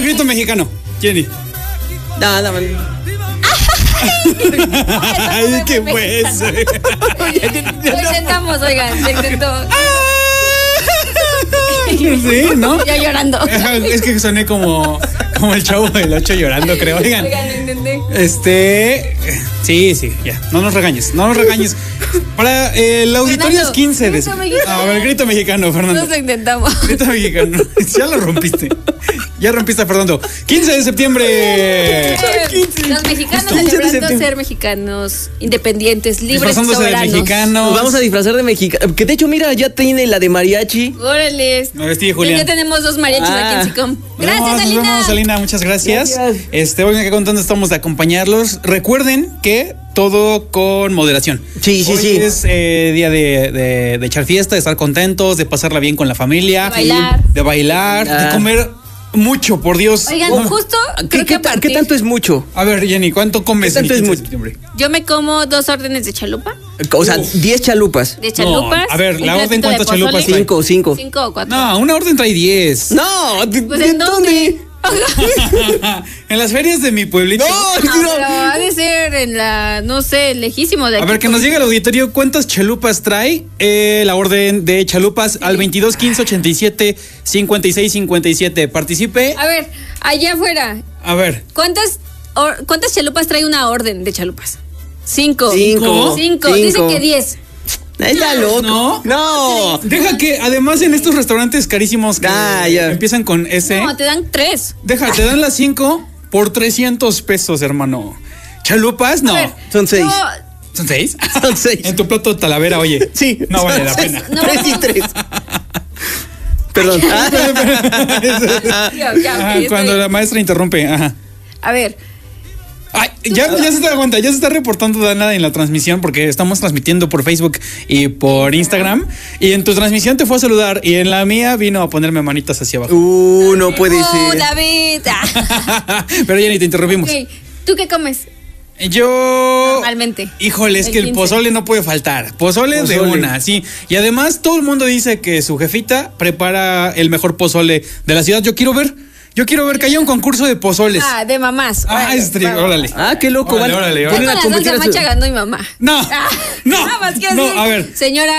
grito mexicano, Jenny. No. Ay, qué pues. Lo intentamos, oigan, se intentó. Sí, ¿no? Ya llorando. Es que soné como el Chavo del 8 llorando, creo. Oigan, Oigan, intenté. Sí, ya. No nos regañes. Para el auditorio es 15 de... grito mexicano. A ver, grito mexicano, Fernando. Nos lo intentamos. Grito mexicano. Ya lo rompiste. Ya rompiste, Fernando. 15 de septiembre. Los mexicanos Justo 15 de celebrando septiembre. ser mexicanos independientes, libres, Disfrazándose de soberanos. mexicanos. Nos vamos a disfrazar de mexicano. Que de hecho, mira, ya tiene la de mariachi. Órale. Me vestí de Julián. Ya tenemos 2 mariachis aquí en Sicom. Gracias, Nos Alina. vemos, Alina. Muchas gracias. Gracias. Oigan, qué contentos estamos de acompañarlos. Recuerden que todo con moderación. Sí. Hoy es día de echar fiesta, de estar contentos, de pasarla bien con la familia. De bailar. De comer mucho, por Dios. Oigan, No. justo creo que ¿Qué a partir... tanto es mucho? A ver, Jenny, ¿cuánto comes ¿Qué tanto el es 15 de mucho? septiembre? Yo me como 2 órdenes de chalupa. O sea, 10 chalupas. De chalupas. No, a ver, un la orden, platito de ¿cuántas chalupas pozole. trae? 5. 5 o 4. No, una orden trae 10. No, Pues, ¿en dónde? En las ferias de mi pueblito. Pero ha de ser en la, no sé, lejísimo de aquí. A ver, que nos diga el auditorio cuántas chalupas trae la orden de chalupas al 22 15 87 56 57. Participe. A ver, allá afuera, A ver. ¿cuántas chalupas trae una orden de chalupas? 5. Cinco. 5. Dicen que 10. Está loco. No. Deja que además en estos restaurantes carísimos que Ya. empiezan con S. No, te dan 3. Te dan las 5 por 300 pesos, hermano. ¿Chalupas? No. A ver, Son 6. ¿Son 6? Son 6. En tu plato de talavera, oye. Sí. No vale la son pena. No, 3 y 3. Perdón. Ajá, cuando la maestra interrumpe. Ajá. A ver, Ay, ya se está aguanta, ya se está reportando Dana en la transmisión porque estamos transmitiendo por Facebook y por Instagram. Y en tu transmisión te fue a saludar y en la mía vino a ponerme manitas hacia abajo. No puede ser. David. Pero ya ni te interrumpimos. Ok, ¿tú qué comes? Yo. Normalmente. Híjole, es El que el 15. pozole no puede faltar. Pozole de una, sí. Y además todo el mundo dice que su jefita prepara el mejor pozole de la ciudad. Yo quiero ver que haya un concurso de pozoles. De mamás. Órale. Qué loco. Órale. Yo Ponen con a la competir salsa a su- macha ganó mi mamá. No, Nada más quiero decir, a ver. señora,